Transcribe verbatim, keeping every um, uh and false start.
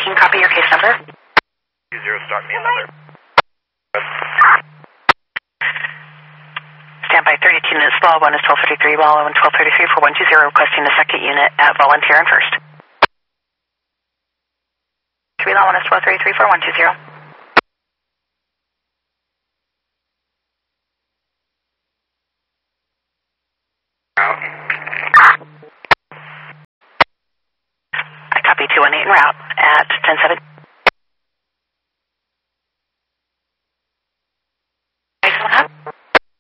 eighteen, copy your case number. two zero, start me another. Standby thirty-two minutes, Law one is twelve thirty-three, Law one twelve thirty-three for one two zero, requesting the second unit at Volunteer and First. three Law one is twelve thirty-three for one two zero. I copy two one eight en route at ten seven.